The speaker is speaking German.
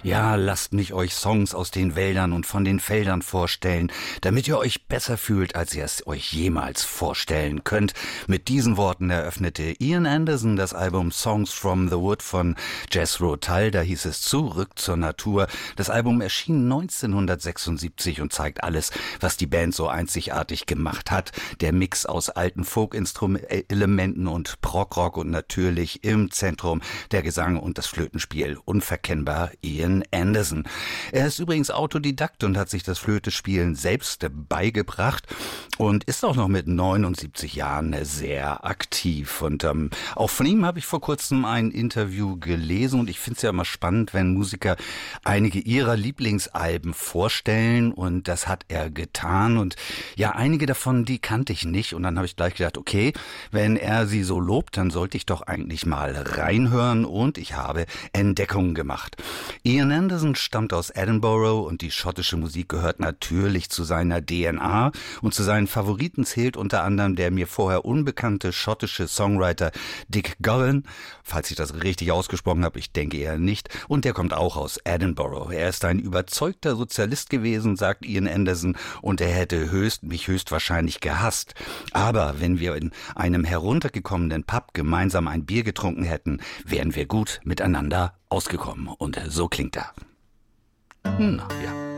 Ja, lasst mich euch Songs aus den Wäldern und von den Feldern vorstellen, damit ihr euch besser fühlt, als ihr es euch jemals vorstellen könnt. Mit diesen Worten eröffnete Ian Anderson das Album Songs from the Wood von Jethro Tull. Da hieß es Zurück zur Natur. Das Album erschien 1976 und zeigt alles, was die Band so einzigartig gemacht hat. Der Mix aus alten Folk-Elementen und Prog-Rock und natürlich im Zentrum der Gesang und das Flötenspiel. Unverkennbar Ian Anderson. Er ist übrigens Autodidakt und hat sich das Flötespielen selbst beigebracht und ist auch noch mit 79 Jahren sehr aktiv. Und auch von ihm habe ich vor kurzem ein Interview gelesen und ich finde es ja immer spannend, wenn Musiker einige ihrer Lieblingsalben vorstellen, und das hat er getan. Und ja, einige davon, die kannte ich nicht, und dann habe ich gleich gedacht, okay, wenn er sie so lobt, dann sollte ich doch eigentlich mal reinhören, und ich habe Entdeckungen gemacht. Ian Anderson stammt aus Edinburgh und die schottische Musik gehört natürlich zu seiner DNA, und zu seinen Favoriten zählt unter anderem der mir vorher unbekannte schottische Songwriter Dick Gowan, falls ich das richtig ausgesprochen habe, ich denke eher nicht, und der kommt auch aus Edinburgh. Er ist ein überzeugter Sozialist gewesen, sagt Ian Anderson, und er hätte mich höchstwahrscheinlich gehasst. Aber wenn wir in einem heruntergekommenen Pub gemeinsam ein Bier getrunken hätten, wären wir gut miteinander ausgekommen. Und so klingt er. Na ja.